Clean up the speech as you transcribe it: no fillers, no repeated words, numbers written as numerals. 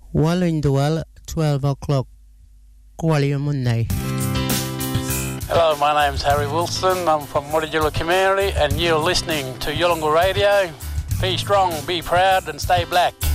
Walindwal, 12 o'clock. Monday. Hello, my name's Harry Wilson. I'm from Murraygilla Community and you're listening to Yolngu Radio. Be strong, be proud and stay black.